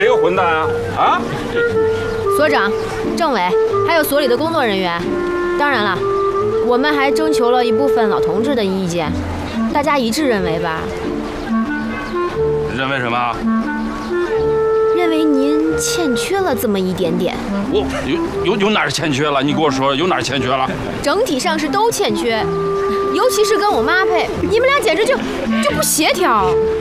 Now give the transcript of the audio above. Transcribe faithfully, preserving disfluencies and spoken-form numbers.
谁个混蛋啊？啊！ 所长、政委，还有所里的工作人员，当然了，我们还征求了一部分老同志的意见，大家一致认为吧？ 认为什么？ 认为您欠缺了这么一点点。 我有有有哪儿欠缺了？你给我说有哪儿欠缺了？ 整体上是都欠缺，尤其是跟我妈配，你们俩简直就就不协调。